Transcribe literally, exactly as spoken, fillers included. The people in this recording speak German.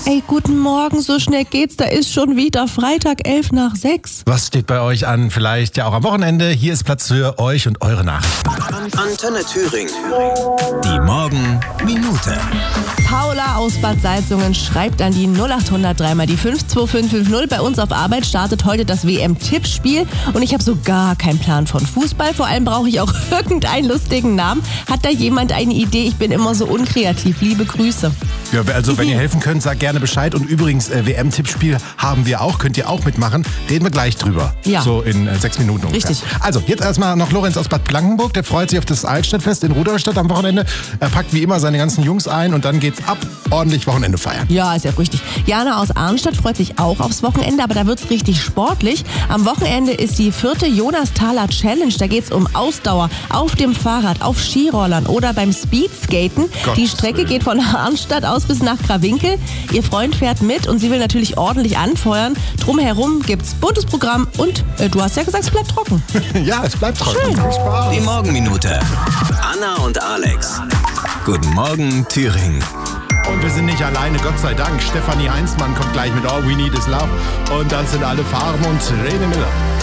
Ey, guten Morgen, so schnell geht's, da ist schon wieder Freitag, elf nach sechs. Was steht bei euch an? Vielleicht ja auch am Wochenende. Hier ist Platz für euch und eure Nachrichten. Antenne Thüringen. Die Morgenminute. Paula aus Bad Salzungen schreibt an die null acht null null drei mal die fünf zwei fünf fünf null. Bei uns auf Arbeit startet heute das W M-Tippspiel und ich habe so gar keinen Plan von Fußball. Vor allem brauche ich auch irgendeinen lustigen Namen. Hat da jemand eine Idee? Ich bin immer so unkreativ. Liebe Grüße. Ja, also wenn ihr helfen könnt, sagt gerne Bescheid. Und übrigens, äh, W M-Tippspiel haben wir auch, könnt ihr auch mitmachen. Reden wir gleich drüber. Ja. So in äh, sechs Minuten ungefähr. Richtig. Also, jetzt erstmal noch Lorenz aus Bad Blankenburg. Der freut sich auf das Altstadtfest in Rudolstadt am Wochenende. Er packt wie immer seine ganzen Jungs ein und dann geht's ab. Ordentlich Wochenende feiern. Ja, ist ja richtig. Jana aus Arnstadt freut sich auch aufs Wochenende, aber da wird's richtig sportlich. Am Wochenende ist die vierte Jonasthaler Challenge. Da geht's um Ausdauer auf dem Fahrrad, auf Skirollern oder beim Speedskaten. Gottes Die Strecke Willen. geht von Arnstadt aus bis nach Krawinkel. Ihr Freund fährt mit und sie will natürlich ordentlich anfeuern. Drumherum gibt's buntes Programm und äh, du hast ja gesagt, es bleibt trocken. Ja, es bleibt trocken. Schön. Viel Spaß. Die Morgenminute. Anna und Alex. Guten Morgen, Thüringen. Und wir sind nicht alleine, Gott sei Dank. Stefanie Heinzmann kommt gleich mit All We Need Is Love. Und dann sind alle Farben und Rene Miller.